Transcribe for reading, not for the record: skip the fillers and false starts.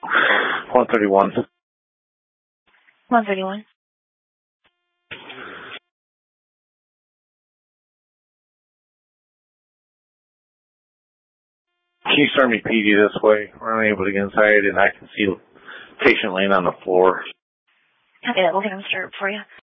131. 131. Can you start me PD this way? We're unable to get inside, and I can see the patient laying on the floor. Okay, we'll get him started for you.